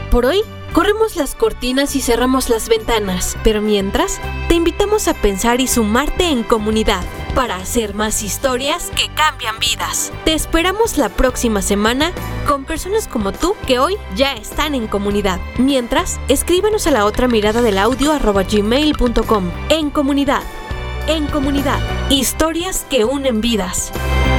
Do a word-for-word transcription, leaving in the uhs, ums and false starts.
Por hoy, corremos las cortinas y cerramos las ventanas, pero mientras, te invitamos a pensar y sumarte en comunidad para hacer más historias que cambian vidas. Te esperamos la próxima semana con personas como tú que hoy ya están en comunidad. Mientras, escríbenos a la otra mirada del audio arroba gmail punto com. En comunidad, en comunidad, historias que unen vidas.